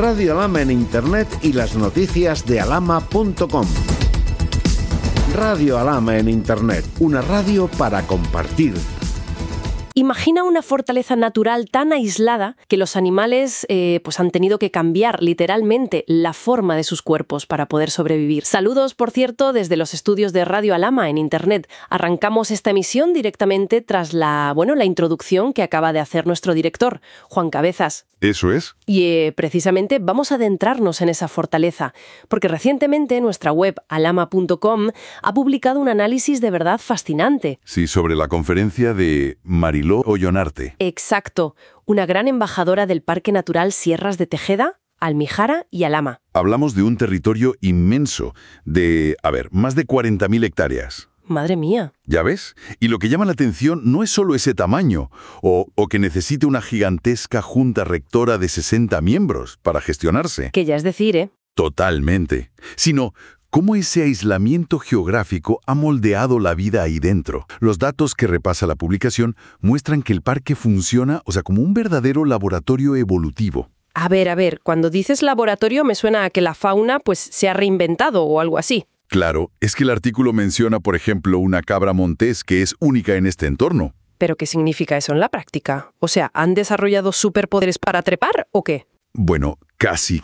Radio Alhama en Internet y las noticias de alhama.com. Radio Alhama en Internet, una radio para compartir. Imagina una fortaleza natural tan aislada que los animales han tenido que cambiar literalmente la forma de sus cuerpos para poder sobrevivir. Saludos, por cierto, desde los estudios de Radio Alhama en Internet. Arrancamos esta emisión directamente tras la introducción que acaba de hacer nuestro director, Juan Cabezas. Eso es. Y precisamente vamos a adentrarnos en esa fortaleza, porque recientemente nuestra web alhama.com ha publicado un análisis de verdad fascinante. Sí, sobre la conferencia de Mariló Ollonarte. Exacto, una gran embajadora del Parque Natural Sierras de Tejeda, Almijara y Alhama. Hablamos de un territorio inmenso de, más de 40.000 hectáreas. Madre mía. ¿Ya ves? Y lo que llama la atención no es solo ese tamaño, o que necesite una gigantesca junta rectora de 60 miembros para gestionarse. Que ya es decir, ¿eh? Totalmente. Sino cómo ese aislamiento geográfico ha moldeado la vida ahí dentro. Los datos que repasa la publicación muestran que el parque funciona, como un verdadero laboratorio evolutivo. A ver, cuando dices laboratorio me suena a que la fauna se ha reinventado o algo así. Claro, es que el artículo menciona, por ejemplo, una cabra montés que es única en este entorno. ¿Pero qué significa eso en la práctica? O sea, ¿han desarrollado superpoderes para trepar o qué? Bueno, casi.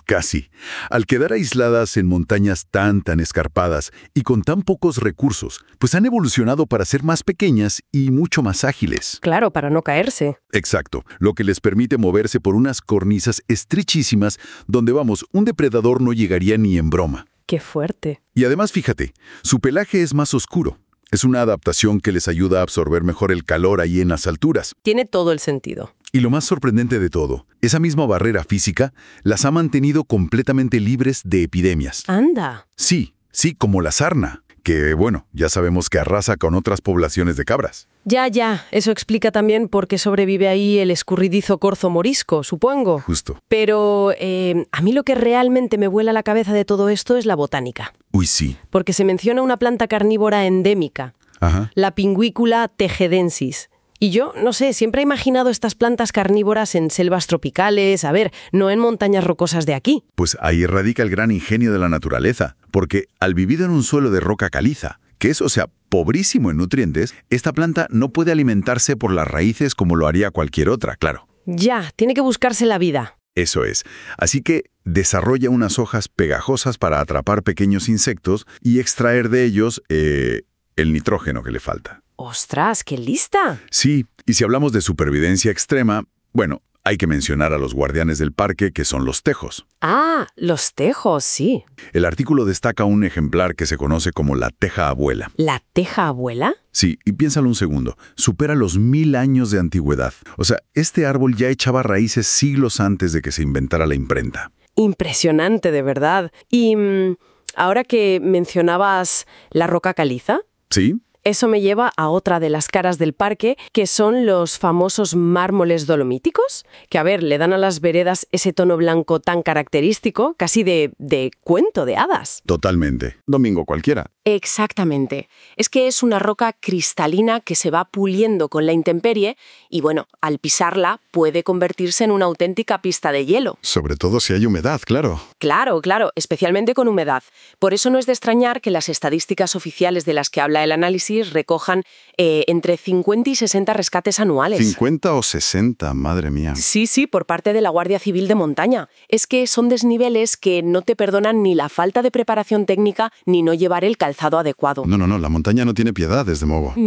Al quedar aisladas en montañas tan escarpadas y con tan pocos recursos, han evolucionado para ser más pequeñas y mucho más ágiles. Claro, para no caerse. Exacto, lo que les permite moverse por unas cornisas estrechísimas donde, un depredador no llegaría ni en broma. ¡Qué fuerte! Y además, fíjate, su pelaje es más oscuro. Es una adaptación que les ayuda a absorber mejor el calor ahí en las alturas. Tiene todo el sentido. Y lo más sorprendente de todo, esa misma barrera física las ha mantenido completamente libres de epidemias. ¡Anda! Sí, como la sarna, que, ya sabemos que arrasa con otras poblaciones de cabras. Ya, eso explica también por qué sobrevive ahí el escurridizo corzo morisco, supongo. Justo. Pero a mí lo que realmente me vuela la cabeza de todo esto es la botánica. Uy, sí. Porque se menciona una planta carnívora endémica, la Pinguicula tejedensis. Y yo, no sé, siempre he imaginado estas plantas carnívoras en selvas tropicales, no en montañas rocosas de aquí. Pues ahí radica el gran ingenio de la naturaleza, porque al vivir en un suelo de roca caliza, que es, pobrísimo en nutrientes, esta planta no puede alimentarse por las raíces como lo haría cualquier otra, claro. Ya, tiene que buscarse la vida. Eso es. Así que desarrolla unas hojas pegajosas para atrapar pequeños insectos y extraer de ellos el nitrógeno que le falta. ¡Ostras, qué lista! Sí, y si hablamos de supervivencia extrema, hay que mencionar a los guardianes del parque, que son los tejos. Ah, los tejos, sí. El artículo destaca un ejemplar que se conoce como la teja abuela. ¿La teja abuela? Sí, y piénsalo un segundo. Supera los 1000 años de antigüedad. Este árbol ya echaba raíces siglos antes de que se inventara la imprenta. Impresionante, de verdad. Y ahora que mencionabas la roca caliza... ¿Sí? Eso me lleva a otra de las caras del parque, que son los famosos mármoles dolomíticos, que, le dan a las veredas ese tono blanco tan característico, casi de cuento de hadas. Totalmente. Domingo cualquiera. Exactamente. Es que es una roca cristalina que se va puliendo con la intemperie y, al pisarla puede convertirse en una auténtica pista de hielo. Sobre todo si hay humedad, claro. Claro, especialmente con humedad. Por eso no es de extrañar que las estadísticas oficiales de las que habla el análisis recojan entre 50 y 60 rescates anuales. 50 o 60, madre mía. Sí, por parte de la Guardia Civil de Montaña. Es que son desniveles que no te perdonan ni la falta de preparación técnica ni no llevar el calzado adecuado. No, la montaña no tiene piedad, desde modo.